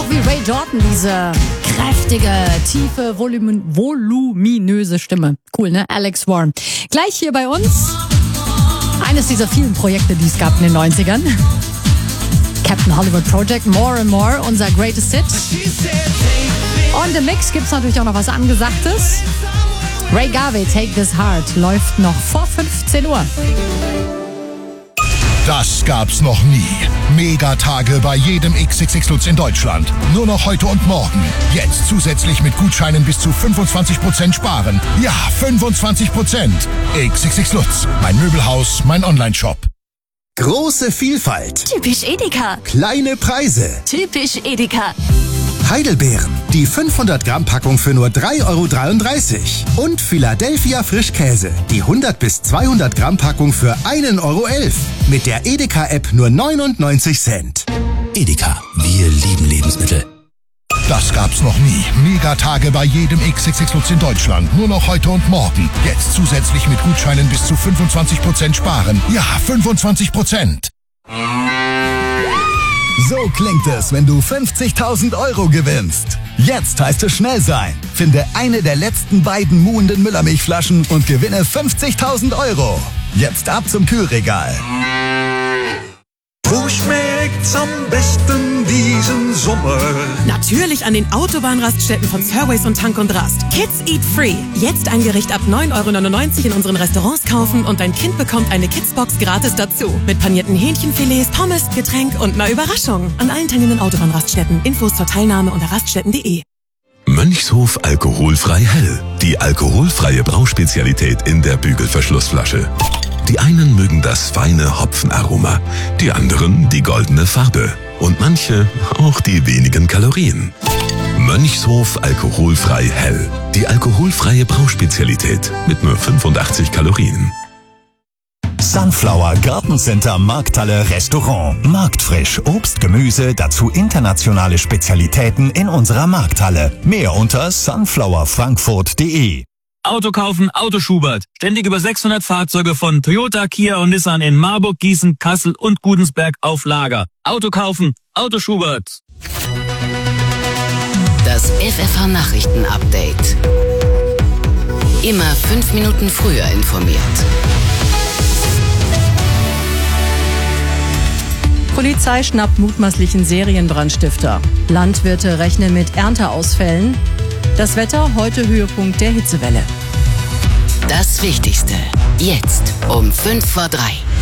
Auch wie Ray Jordan, diese kräftige, tiefe, voluminöse Stimme. Cool, ne? Alex Warren. Gleich hier bei uns eines dieser vielen Projekte, die es gab in den 90ern. Captain Hollywood Project, More and More, unser Greatest Hit. Und im Mix gibt's natürlich auch noch was Angesagtes. Ray Garvey, Take This Heart, läuft noch vor 15 Uhr. Das gab's noch nie. Megatage bei jedem XXX Lutz in Deutschland. Nur noch heute und morgen. Jetzt zusätzlich mit Gutscheinen bis zu 25% sparen. Ja, 25%. XXX Lutz. Mein Möbelhaus, mein Onlineshop. Große Vielfalt. Typisch Edeka. Kleine Preise. Typisch Edeka. Heidelbeeren. Die 500 Gramm Packung für nur 3,33 €. Und Philadelphia Frischkäse. Die 100 bis 200 Gramm Packung für 1,11 €. Mit der Edeka-App nur 99 Cent. Edeka. Wir lieben Lebensmittel. Das gab's noch nie. Megatage bei jedem XXX Lutz in Deutschland. Nur noch heute und morgen. Jetzt zusätzlich mit Gutscheinen bis zu 25% sparen. Ja, 25%. So klingt es, wenn du 50.000 € gewinnst. Jetzt heißt es schnell sein. Finde eine der letzten beiden muhenden Müllermilchflaschen und gewinne 50.000 €. Jetzt ab zum Kühlregal. Wo schmeckt's am besten diesen Sommer? Natürlich an den Autobahnraststätten von Surways und Tank und Rast. Kids Eat Free. Jetzt ein Gericht ab 9,99 € in unseren Restaurants kaufen und dein Kind bekommt eine Kidsbox gratis dazu. Mit panierten Hähnchenfilets, Pommes, Getränk und einer Überraschung. An allen teilnehmenden Autobahnraststätten. Infos zur Teilnahme unter raststätten.de. Mönchshof alkoholfrei hell. Die alkoholfreie Brauspezialität in der Bügelverschlussflasche. Die einen mögen das feine Hopfenaroma, die anderen die goldene Farbe und manche auch die wenigen Kalorien. Mönchshof alkoholfrei hell. Die alkoholfreie Brauspezialität mit nur 85 Kalorien. Sunflower Gartencenter Markthalle Restaurant. Marktfrisch, Obst, Gemüse, dazu internationale Spezialitäten in unserer Markthalle. Mehr unter sunflowerfrankfurt.de. Auto kaufen, Auto Schubert. Ständig über 600 Fahrzeuge von Toyota, Kia und Nissan in Marburg, Gießen, Kassel und Gudensberg auf Lager. Auto kaufen, Auto Schubert. Das FFH Nachrichten Update. Immer 5 Minuten früher informiert. Polizei schnappt mutmaßlichen Serienbrandstifter. Landwirte rechnen mit Ernteausfällen. Das Wetter, heute Höhepunkt der Hitzewelle. Das Wichtigste, jetzt um 2:55.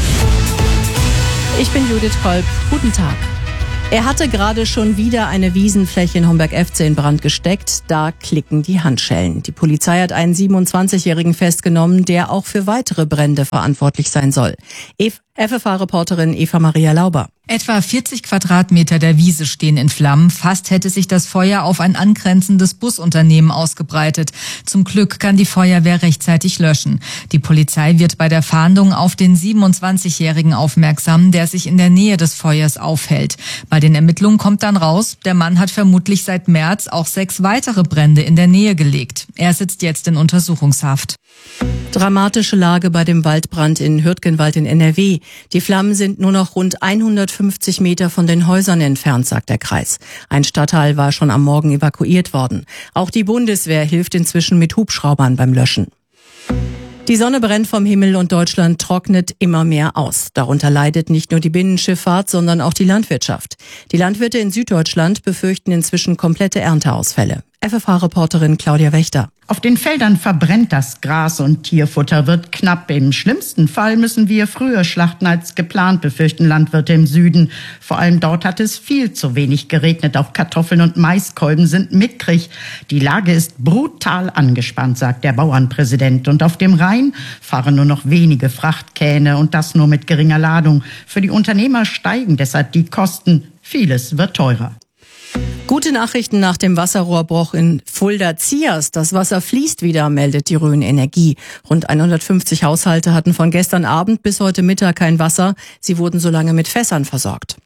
Ich bin Judith Kolb. Guten Tag. Er hatte gerade schon wieder eine Wiesenfläche in Homberg-Efze in Brand gesteckt. Da klicken die Handschellen. Die Polizei hat einen 27-Jährigen festgenommen, der auch für weitere Brände verantwortlich sein soll. FFH-Reporterin Eva-Maria Lauber. Etwa 40 Quadratmeter der Wiese stehen in Flammen. Fast hätte sich das Feuer auf ein angrenzendes Busunternehmen ausgebreitet. Zum Glück kann die Feuerwehr rechtzeitig löschen. Die Polizei wird bei der Fahndung auf den 27-Jährigen aufmerksam, der sich in der Nähe des Feuers aufhält. Bei den Ermittlungen kommt dann raus, der Mann hat vermutlich seit März auch 6 weitere Brände in der Nähe gelegt. Er sitzt jetzt in Untersuchungshaft. Dramatische Lage bei dem Waldbrand in Hürtgenwald in NRW. Die Flammen sind nur noch rund 150 Meter von den Häusern entfernt, sagt der Kreis. Ein Stadtteil war schon am Morgen evakuiert worden. Auch die Bundeswehr hilft inzwischen mit Hubschraubern beim Löschen. Die Sonne brennt vom Himmel und Deutschland trocknet immer mehr aus. Darunter leidet nicht nur die Binnenschifffahrt, sondern auch die Landwirtschaft. Die Landwirte in Süddeutschland befürchten inzwischen komplette Ernteausfälle. FFH-Reporterin Claudia Wächter. Auf den Feldern verbrennt das Gras und Tierfutter wird knapp. Im schlimmsten Fall müssen wir früher schlachten als geplant, befürchten Landwirte im Süden. Vor allem dort hat es viel zu wenig geregnet. Auch Kartoffeln und Maiskolben sind mickrig. Die Lage ist brutal angespannt, sagt der Bauernpräsident. Und auf dem Rhein fahren nur noch wenige Frachtkähne und das nur mit geringer Ladung. Für die Unternehmer steigen deshalb die Kosten. Vieles wird teurer. Gute Nachrichten nach dem Wasserrohrbruch in Fulda-Ziers. Das Wasser fließt wieder, meldet die Rhön Energie. Rund 150 Haushalte hatten von gestern Abend bis heute Mittag kein Wasser. Sie wurden so lange mit Fässern versorgt.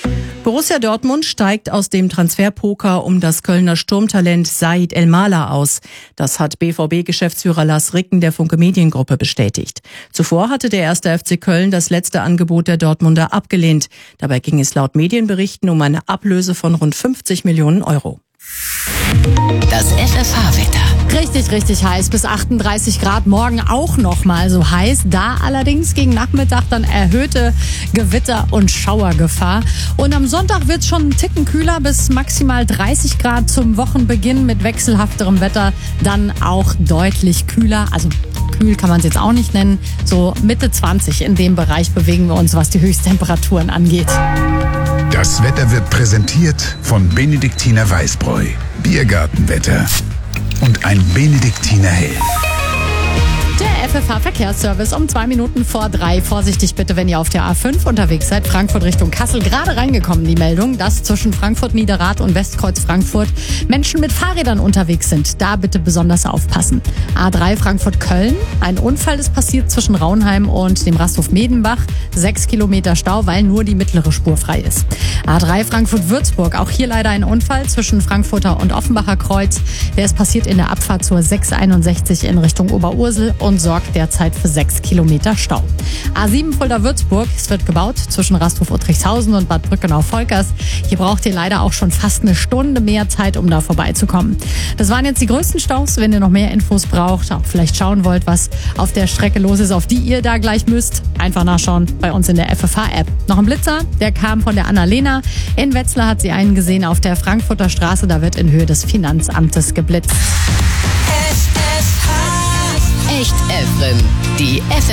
Borussia Dortmund steigt aus dem Transferpoker um das Kölner Sturmtalent Said Elmalah aus. Das hat BVB-Geschäftsführer Lars Ricken der Funke Mediengruppe bestätigt. Zuvor hatte der 1. FC Köln das letzte Angebot der Dortmunder abgelehnt. Dabei ging es laut Medienberichten um eine Ablöse von rund 50 Millionen Euro. Das FFH-Wetter. Richtig heiß, bis 38 Grad, morgen auch noch mal so heiß. Da allerdings gegen Nachmittag dann erhöhte Gewitter- und Schauergefahr. Und am Sonntag wird es schon einen Ticken kühler, bis maximal 30 Grad zum Wochenbeginn mit wechselhafterem Wetter. Dann auch deutlich kühler, also kühl kann man es jetzt auch nicht nennen. So Mitte 20 in dem Bereich bewegen wir uns, was die Höchsttemperaturen angeht. Das Wetter wird präsentiert von Benediktiner Weißbräu, Biergartenwetter und ein Benediktiner Hell. Der FFH-Verkehrsservice um 2 Minuten vor 3. Vorsichtig bitte, wenn ihr auf der A5 unterwegs seid. Frankfurt Richtung Kassel. Gerade reingekommen die Meldung, dass zwischen Frankfurt-Niederrad und Westkreuz Frankfurt Menschen mit Fahrrädern unterwegs sind. Da bitte besonders aufpassen. A3 Frankfurt-Köln. Ein Unfall ist passiert zwischen Raunheim und dem Rasthof Medenbach. 6 Kilometer Stau, weil nur die mittlere Spur frei ist. A3 Frankfurt-Würzburg. Auch hier leider ein Unfall zwischen Frankfurter und Offenbacher Kreuz. Der ist passiert in der Abfahrt zur 661 in Richtung Oberursel und sorgt derzeit für 6 Kilometer Stau. A7 Fulda-Würzburg, es wird gebaut zwischen Rasthof-Uttrichshausen und Bad Brückenau-Volkers. Hier braucht ihr leider auch schon fast eine Stunde mehr Zeit, um da vorbeizukommen. Das waren jetzt die größten Staus. Wenn ihr noch mehr Infos braucht, auch vielleicht schauen wollt, was auf der Strecke los ist, auf die ihr da gleich müsst, einfach nachschauen bei uns in der FFH-App. Noch ein Blitzer, der kam von der Annalena. In Wetzlar hat sie einen gesehen auf der Frankfurter Straße. Da wird in Höhe des Finanzamtes geblitzt. Echt Efren, die FFH